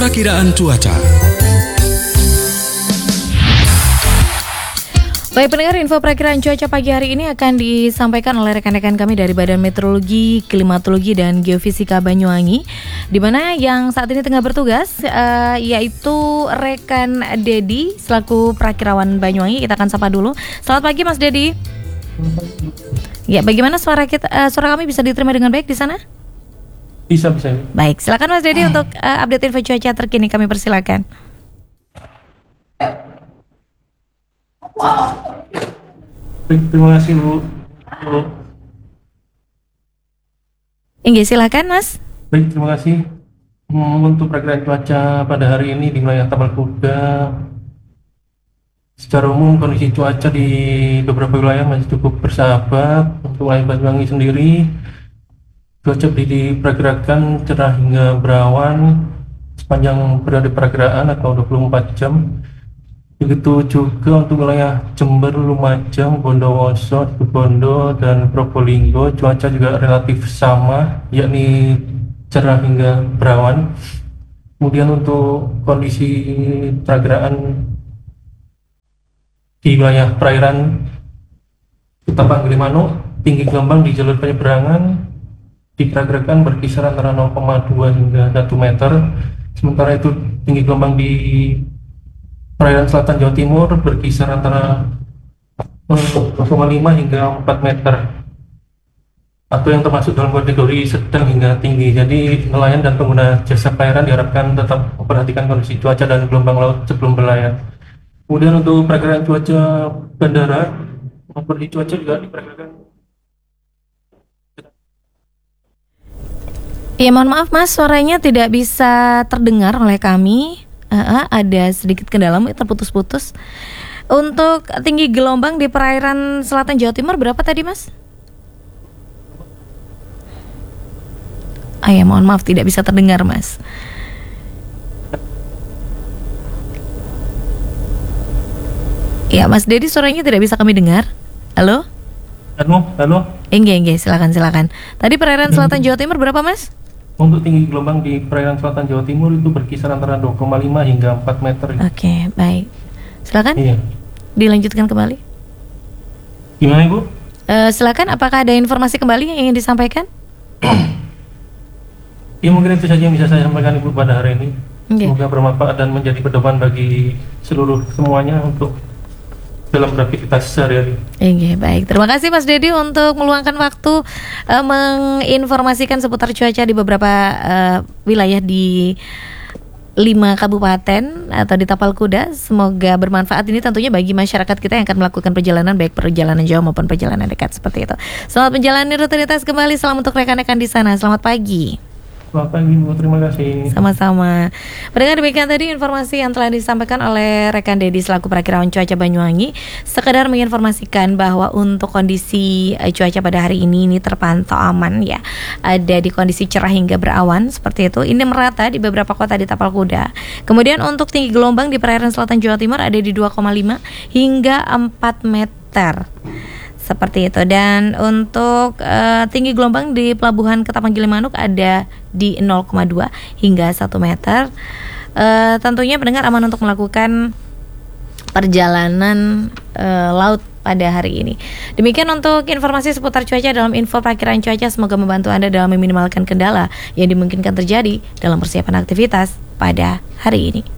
Perakiraan cuaca. Baik pendengar, info perakiraan cuaca pagi hari ini akan disampaikan oleh rekan-rekan kami dari Badan Meteorologi, Klimatologi, dan Geofisika Banyuwangi, di mana yang saat ini tengah bertugas yaitu rekan Dedi selaku perakirawan Banyuwangi. Kita akan sapa dulu. Selamat pagi Mas Dedi. Ya, bagaimana suara kami bisa diterima dengan baik di sana? Bisa. Baik, silakan Mas Dedi untuk update info cuaca terkini, kami persilakan. Terima kasih Bu. Inggih, silakan Mas. Baik, terima kasih. Untuk perakiraan cuaca pada hari ini di wilayah Tapal Kuda, secara umum kondisi cuaca di beberapa wilayah masih cukup bersahabat. Untuk wilayah Banyuwangi sendiri, cuaca diperkirakan cerah hingga berawan sepanjang periode perakiraan atau 24 jam. Begitu juga untuk wilayah Jember, Lumajang, Bondowoso, Situbondo, dan Probolinggo, cuaca juga relatif sama, yakni cerah hingga berawan. Kemudian untuk kondisi perakiraan di wilayah perairan Ketapang Gilimanuk, tinggi gelombang di jalur penyeberangan diperkirakan berkisar antara 0,2 hingga 1 meter. Sementara itu tinggi gelombang di perairan selatan Jawa Timur berkisar antara 0,5 hingga 4 meter, atau yang termasuk dalam kategori sedang hingga tinggi. Jadi nelayan dan pengguna jasa perairan diharapkan tetap memperhatikan kondisi cuaca dan gelombang laut sebelum berlayar. Kemudian untuk perakiraan cuaca bandara, kondisi cuaca juga diperkirakan. Ya, mohon maaf Mas, suaranya tidak bisa terdengar oleh kami. Ada sedikit kendala, terputus-putus. Untuk tinggi gelombang di perairan selatan Jawa Timur berapa tadi Mas? Ya, mohon maaf tidak bisa terdengar Mas. Ya, Mas Dedi, suaranya tidak bisa kami dengar. Halo? Halo? Enggak, silakan. Tadi perairan selatan Jawa Timur berapa Mas? Untuk tinggi gelombang di perairan selatan Jawa Timur itu berkisar antara 2,5 hingga 4 meter. Oke, baik. Silakan. Iya. Dilanjutkan kembali. Gimana Ibu? Silakan, apakah ada informasi kembali yang ingin disampaikan? Ya, mungkin itu saja yang bisa saya sampaikan Ibu pada hari ini. Okay. Semoga bermanfaat dan menjadi pedoman bagi semuanya untuk dalam beraktivitas sehari-hari. Baik. Terima kasih Mas Dedi untuk meluangkan waktu menginformasikan seputar cuaca di beberapa wilayah di 5 kabupaten atau di Tapal Kuda. Semoga bermanfaat ini tentunya bagi masyarakat kita yang akan melakukan perjalanan, baik perjalanan jauh maupun perjalanan dekat seperti itu. Selamat menjalani rutinitas kembali. Salam untuk rekan-rekan di sana. Selamat pagi. Selamat pagi Bu, terima kasih. Sama-sama. Pendengar, demikian tadi informasi yang telah disampaikan oleh rekan Dedi selaku perakiraan cuaca Banyuwangi. Sekedar menginformasikan bahwa untuk kondisi cuaca pada hari ini terpantau aman ya. Ada di kondisi cerah hingga berawan seperti itu. Ini merata di beberapa kota di Tapal Kuda. Kemudian untuk tinggi gelombang di perairan selatan Jawa Timur ada di 2,5 hingga 4 meter. Seperti itu. Dan untuk tinggi gelombang di pelabuhan Ketapang Gilimanuk ada di 0,2 hingga 1 meter. Tentunya pendengar aman untuk melakukan perjalanan laut pada hari ini. Demikian untuk informasi seputar cuaca dalam info perakiraan cuaca. Semoga membantu Anda dalam meminimalkan kendala yang dimungkinkan terjadi dalam persiapan aktivitas pada hari ini.